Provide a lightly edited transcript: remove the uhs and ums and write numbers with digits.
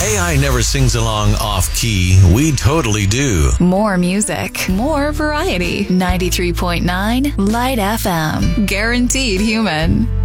AI never sings along off-key. We totally do. More music, more variety. 93.9 Light FM. Guaranteed human.